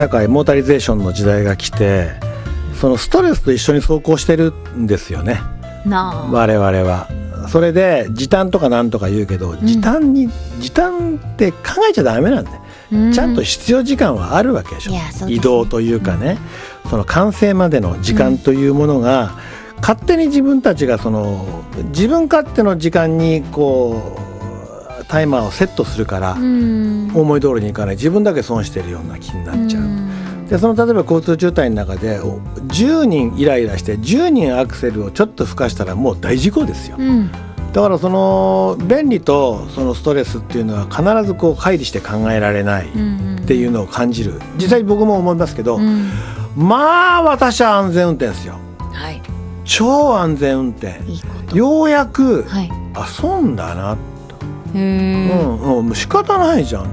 なんかモータリゼーションの時代が来て、そのストレスと一緒に走行してるんですよね、我々は。それで時短とかなんとか言うけど、時短って考えちゃダメなんで、ちゃんと必要時間はあるわけでしょ。移動というかね、その完成までの時間というものが、勝手に自分たちがその自分勝手の時間にこうタイマーをセットするから、思い通りにいかない、自分だけ損してるような気になっちゃう。でその例えば交通渋滞の中で10人イライラして10人アクセルをちょっと吹かしたらもう大事故ですよ、だからその便利とそのストレスっていうのは必ずこう乖離して考えられないっていうのを感じる。実際僕も思いますけど、まあ私は安全運転ですよ、超安全運転。ようやく、あ、損だなと、もう仕方ないじゃんって。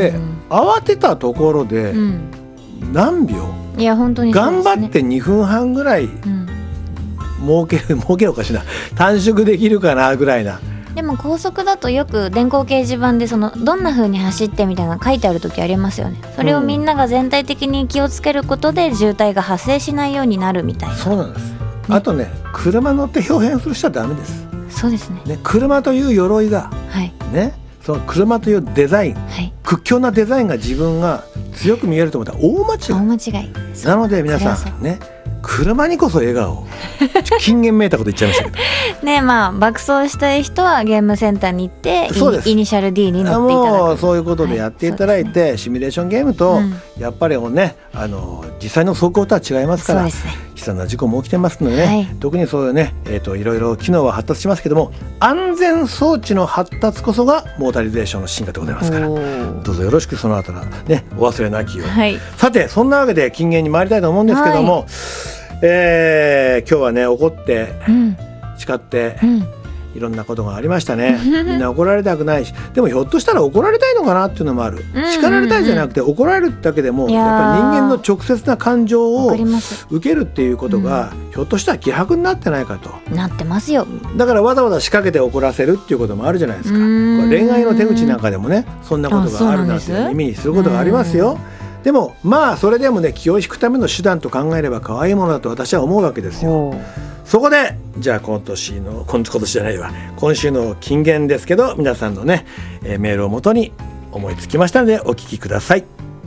で慌てたところで、何秒、 いや本当にそうですね、 頑張って2分半ぐらい、儲けおかしいな、短縮できるかなぐらいな。 でも高速だとよく電光掲示板でそのどんな風に走ってみたいなの書いてある時ありますよね。それをみんなが全体的に気をつけることで渋滞が発生しないようになるみたいな。 そうなんです、あとね、車乗って表現する人はダメです。 そうですね。 車という鎧が、その車というデザイン、屈強なデザインが自分が強く見えると思ったら大間違い。なので皆さんね、車にこそ笑顔金言めいたこと言っちゃいましたけどね、まあ爆走したい人はゲームセンターに行ってイニシャル D に乗っていただく。 もうそういうことでやっていただいて、シミュレーションゲームと、やっぱりね、実際の走行とは違いますから、悲惨な事故も起きてますのでね、特にそういうね、いろいろ機能は発達しますけども、安全装置の発達こそがモータリゼーションの進化でございますから、どうぞよろしくそのあたりね、お忘れなきよう。さてそんなわけで金言に参りたいと思うんですけども、今日はね、怒って叱って、いろんなことがありましたね。みんな怒られたくないし、でもひょっとしたら怒られたいのかなっていうのもある。叱られたいじゃなくて怒られるだけでも、やっぱり人間の直接な感情を受けるっていうことが、ひょっとしたら希薄になってないかと。 なってますよ。 だからわざわざ仕掛けて怒らせるっていうこともあるじゃないですか。恋愛の手口なんかでもね、そんなことがあるなんて耳にすることがありますよ。でもまあそれでもね、気を引くための手段と考えれば可愛いものだと私は思うわけですよ。そこでじゃあ今年じゃないわ、今週の金言ですけど、皆さんのね、メールをもとに思いつきましたのでお聞きください。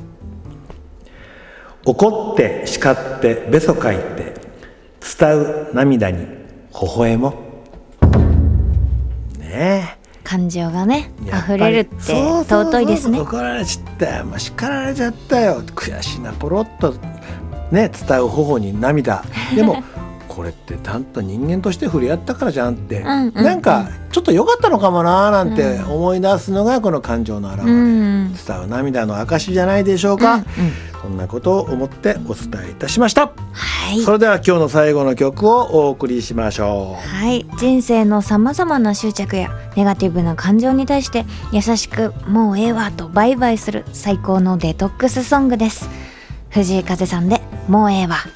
怒って叱ってべそかいて伝う涙に微笑もねえ、感情がね溢れるって尊いですね。 怒られちゃったよ、叱られちゃったよ、悔しいな、ポロッとね伝う頬に涙。でもこれってちゃんと人間として触れ合ったからじゃんって、なんかちょっと良かったのかもななんて思い出すのがこの感情の表れ、伝う涙の証じゃないでしょうか。そんなことを思ってお伝えいたしました。それでは今日の最後の曲をお送りしましょう。人生のさまざまな執着やネガティブな感情に対して優しくもうええわとバイバイする最高のデトックスソングです。藤井風さんでもうええわ。